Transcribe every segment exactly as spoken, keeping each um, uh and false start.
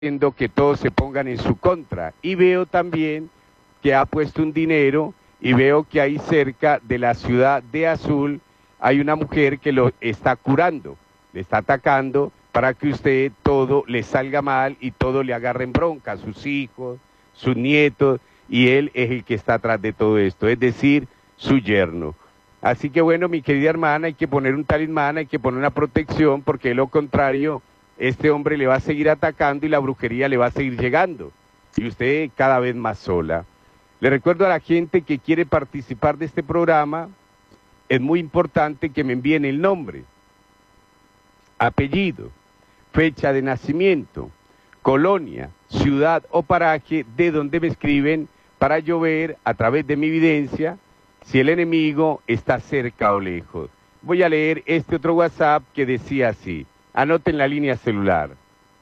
haciendo que todos se pongan en su contra. Y veo también que ha puesto un dinero y veo que ahí cerca de la ciudad de Azul hay una mujer que lo está curando, le está atacando para que usted todo le salga mal y todo le agarren bronca, sus hijos, sus nietos, y él es el que está atrás de todo esto, es decir, su yerno. Así que bueno, mi querida hermana, hay que poner un talismán, hay que poner una protección, porque de lo contrario, este hombre le va a seguir atacando y la brujería le va a seguir llegando. Y usted cada vez más sola. Le recuerdo a la gente que quiere participar de este programa, es muy importante que me envíen el nombre, apellido, fecha de nacimiento, colonia, ciudad o paraje de donde me escriben para yo ver a través de mi evidencia si el enemigo está cerca o lejos. Voy a leer este otro WhatsApp que decía así, anoten la línea celular,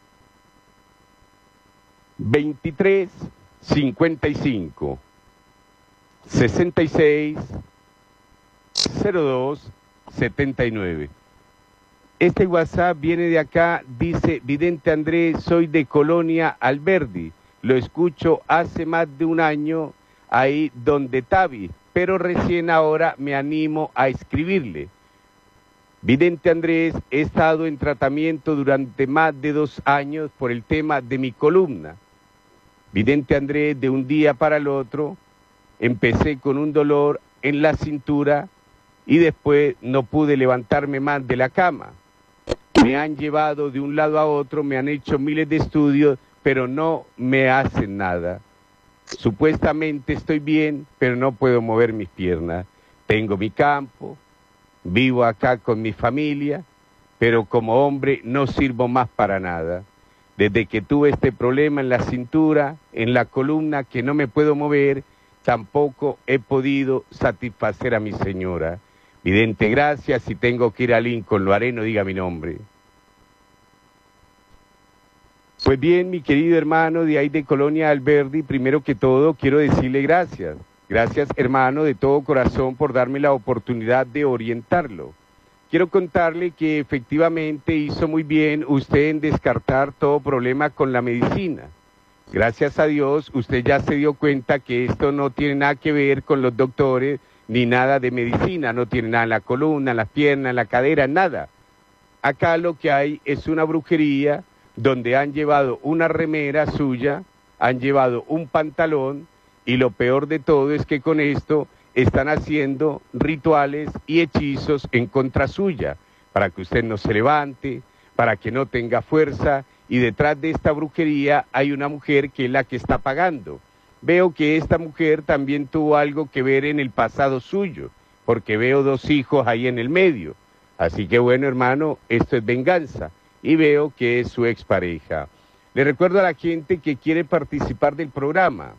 veintitrés cincuenta y cinco sesenta y seis cero dos setenta y nueve. Este WhatsApp viene de acá, dice, Vidente Andrés, soy de Colonia Alberdi, lo escucho hace más de un año ahí donde Tavi, pero recién ahora me animo a escribirle. Vidente Andrés, he estado en tratamiento durante más de dos años por el tema de mi columna. Vidente Andrés, de un día para el otro, empecé con un dolor en la cintura y después no pude levantarme más de la cama. Me han llevado de un lado a otro, me han hecho miles de estudios, pero no me hacen nada. Supuestamente estoy bien, pero no puedo mover mis piernas. Tengo mi campo, vivo acá con mi familia, pero como hombre no sirvo más para nada. Desde que tuve este problema en la cintura, en la columna, que no me puedo mover, tampoco he podido satisfacer a mi señora. Vidente, gracias, si tengo que ir a Lincoln, lo haré, no diga mi nombre. Pues bien, mi querido hermano de ahí de Colonia Alberdi, primero que todo quiero decirle gracias. Gracias, hermano, de todo corazón por darme la oportunidad de orientarlo. Quiero contarle que efectivamente hizo muy bien usted en descartar todo problema con la medicina. Gracias a Dios, usted ya se dio cuenta que esto no tiene nada que ver con los doctores, ni nada de medicina, no tiene nada en la columna, en las piernas, en la cadera, nada. Acá lo que hay es una brujería donde han llevado una remera suya, han llevado un pantalón y lo peor de todo es que con esto están haciendo rituales y hechizos en contra suya, para que usted no se levante, para que no tenga fuerza, y detrás de esta brujería hay una mujer que es la que está pagando. Veo que esta mujer también tuvo algo que ver en el pasado suyo, porque veo dos hijos ahí en el medio. Así que bueno, hermano, esto es venganza, y veo que es su expareja. Le recuerdo a la gente que quiere participar del programa.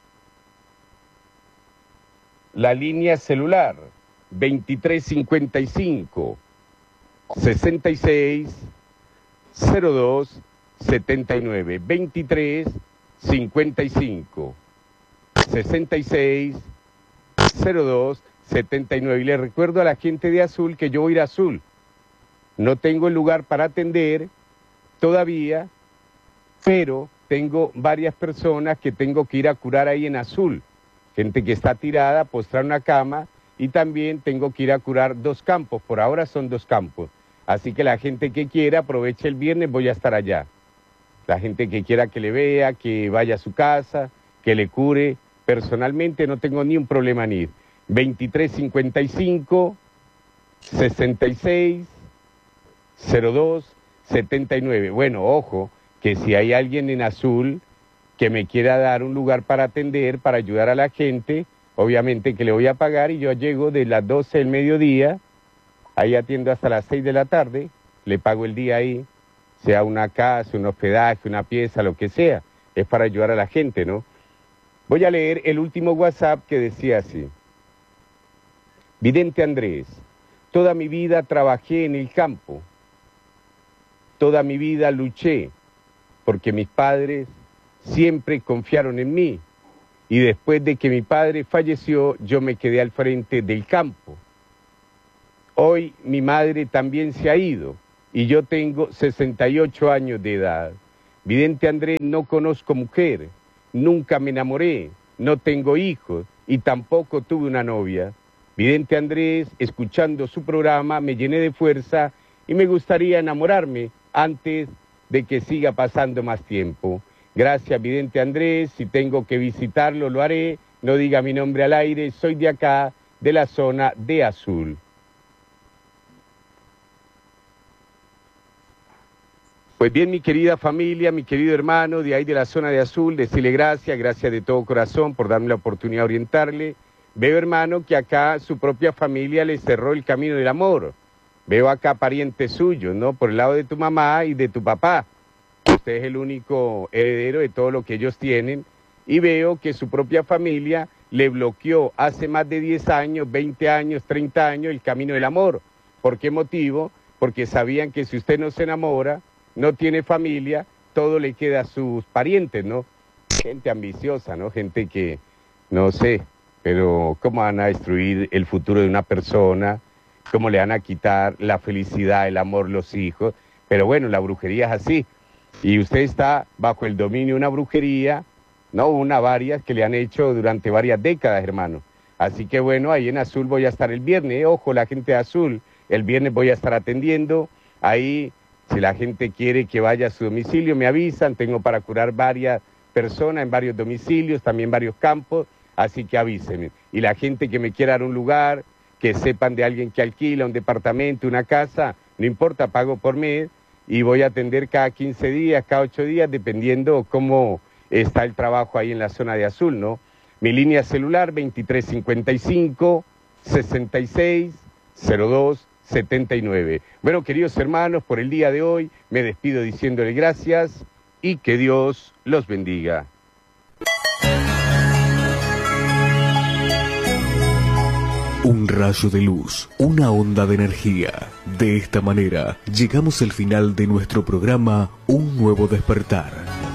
La línea celular, veintitrés cincuenta y cinco sesenta y seis cero dos setenta y nueve, veintitrés cincuenta y cinco sesenta y seis cero dos setenta y nueve. Y le recuerdo a la gente de Azul que yo voy a ir a Azul. No tengo el lugar para atender todavía, pero tengo varias personas que tengo que ir a curar ahí en Azul. Gente que está tirada, postrar una cama, y también tengo que ir a curar dos campos. Por ahora son dos campos. Así que la gente que quiera, aproveche el viernes, voy a estar allá. La gente que quiera que le vea, que vaya a su casa, que le cure. Personalmente no tengo ni un problema en ir. veintitrés cincuenta y cinco sesenta y seis cero dos setenta y nueve. Bueno, ojo, que si hay alguien en Azul que me quiera dar un lugar para atender, para ayudar a la gente, obviamente que le voy a pagar, y yo llego de las doce del mediodía, ahí atiendo hasta las seis de la tarde, le pago el día ahí, sea una casa, un hospedaje, una pieza, lo que sea, es para ayudar a la gente, ¿no? Voy a leer el último WhatsApp que decía así. Vidente Andrés, toda mi vida trabajé en el campo, toda mi vida luché, porque mis padres siempre confiaron en mí, y después de que mi padre falleció, yo me quedé al frente del campo. Hoy mi madre también se ha ido, y yo tengo sesenta y ocho años de edad. Vidente Andrés, no conozco mujer, nunca me enamoré, no tengo hijos y tampoco tuve una novia. Vidente Andrés, escuchando su programa, me llené de fuerza y me gustaría enamorarme antes de que siga pasando más tiempo. Gracias, Vidente Andrés, si tengo que visitarlo lo haré, no diga mi nombre al aire, soy de acá, de la zona de Azul. Pues bien, mi querida familia, mi querido hermano, de ahí de la zona de Azul, decirle gracias, gracias de todo corazón por darme la oportunidad de orientarle. Veo, hermano, que acá su propia familia le cerró el camino del amor. Veo acá parientes suyos, ¿no? Por el lado de tu mamá y de tu papá. Usted es el único heredero de todo lo que ellos tienen. Y veo que su propia familia le bloqueó hace más de diez años, veinte años, treinta años el camino del amor. ¿Por qué motivo? Porque sabían que si usted no se enamora, no tiene familia, todo le queda a sus parientes, ¿no? Gente ambiciosa, ¿no? Gente que, no sé, pero ¿cómo van a destruir el futuro de una persona? ¿Cómo le van a quitar la felicidad, el amor, los hijos? Pero bueno, la brujería es así. Y usted está bajo el dominio de una brujería, no una, varias, que le han hecho durante varias décadas, hermano. Así que bueno, ahí en Azul voy a estar el viernes. Ojo, la gente de Azul, el viernes voy a estar atendiendo. Ahí, si la gente quiere que vaya a su domicilio, me avisan. Tengo para curar varias personas en varios domicilios, también varios campos. Así que avísenme. Y la gente que me quiera dar un lugar, que sepan de alguien que alquila un departamento, una casa, no importa, pago por mes y voy a atender cada quince días, cada ocho días, dependiendo cómo está el trabajo ahí en la zona de Azul, ¿no? Mi línea celular veintitrés cincuenta y cinco, sesenta y seis, cero dos, setenta y nueve. Bueno, queridos hermanos, por el día de hoy me despido diciéndole gracias y que Dios los bendiga. Un rayo de luz, una onda de energía. De esta manera, llegamos al final de nuestro programa Un Nuevo Despertar.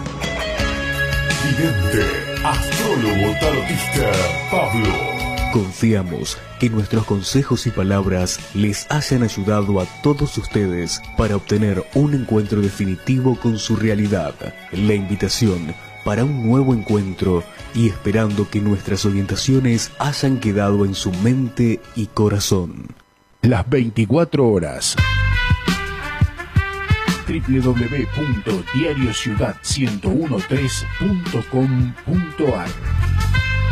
Vidente, astrólogo, tarotista, Pablo. Confiamos que nuestros consejos y palabras les hayan ayudado a todos ustedes para obtener un encuentro definitivo con su realidad. La invitación para un nuevo encuentro y esperando que nuestras orientaciones hayan quedado en su mente y corazón. Las veinticuatro horas. doble u doble u doble u punto diario ciudad ciento trece punto com punto ar